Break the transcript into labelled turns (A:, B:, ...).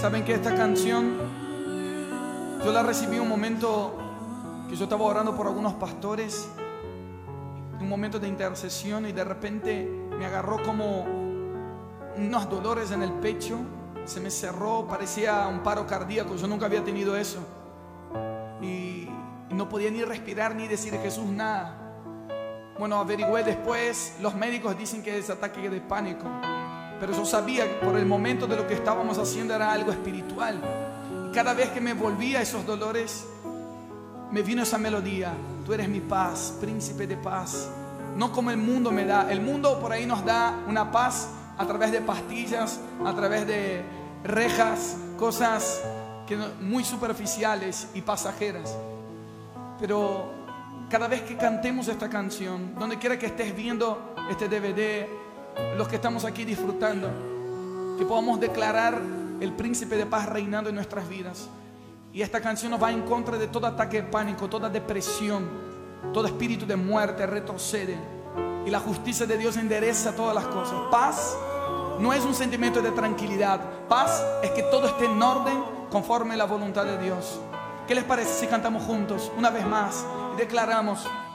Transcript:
A: Saben que esta canción yo la recibí en un momento que yo estaba orando por algunos pastores, en un momento de intercesión, y de repente me agarró como unos dolores en el pecho, se me cerró, parecía un paro cardíaco. Yo nunca había tenido eso y no podía ni respirar ni decir Jesús nada. Bueno, averigüé después, los médicos dicen que es ataque de pánico, pero yo sabía que por el momento de lo que estábamos haciendo era algo espiritual. Y cada vez que me volvía a esos dolores, me vino esa melodía: tú eres mi paz, príncipe de paz. No como el mundo me da. El mundo por ahí nos da una paz a través de pastillas, a través de rejas, cosas que muy superficiales y pasajeras. Pero cada vez que cantemos esta canción, donde quiera que estés viendo este DVD, los que estamos aquí disfrutando, que podamos declarar el príncipe de paz reinando en nuestras vidas. Y esta canción nos va en contra de todo ataque de pánico, toda depresión, todo espíritu de muerte retrocede, y la justicia de Dios endereza todas las cosas. Paz no es un sentimiento de tranquilidad. Paz es que todo esté en orden conforme a la voluntad de Dios. ¿Qué les parece si cantamos juntos una vez más y declaramos: